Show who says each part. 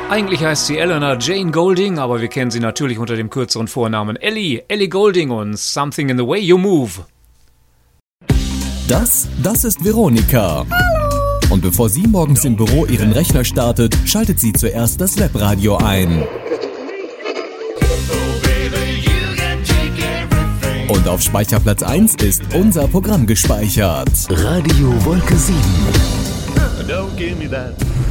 Speaker 1: Eigentlich heißt sie Eleanor Jane Goulding, aber wir kennen sie natürlich unter dem kürzeren Vornamen Ellie Goulding und Something in the Way You Move.
Speaker 2: Das ist Veronika. Hallo. Und bevor sie morgens im Büro ihren Rechner startet, schaltet sie zuerst das Webradio ein. Und auf Speicherplatz 1 ist unser Programm gespeichert.
Speaker 3: Radio Wolke 7.
Speaker 4: Don't give me that.